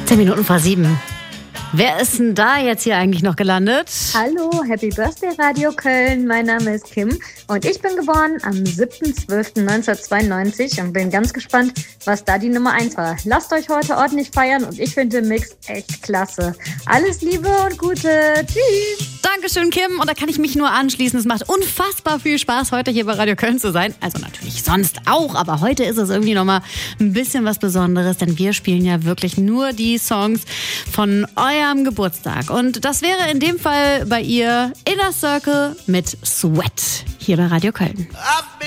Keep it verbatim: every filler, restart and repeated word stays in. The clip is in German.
Zehn Minuten vor sieben. Wer ist denn da jetzt hier eigentlich noch gelandet? Hallo, Happy Birthday Radio Köln. Mein Name ist Kim und ich bin geboren am siebter zwölfter neunzehnhundertzweiundneunzig und bin ganz gespannt, was da die Nummer eins war. Lasst euch heute ordentlich feiern und ich finde den Mix echt klasse. Alles Liebe und Gute. Tschüss. Dankeschön, Kim. Und da kann ich mich nur anschließen. Es macht unfassbar viel Spaß, heute hier bei Radio Köln zu sein. Also natürlich sonst auch, aber heute ist es irgendwie nochmal ein bisschen was Besonderes, denn wir spielen ja wirklich nur die Songs von eurem Geburtstag. Und das wäre in dem Fall bei ihr Inner Circle mit Sweat hier bei Radio Köln.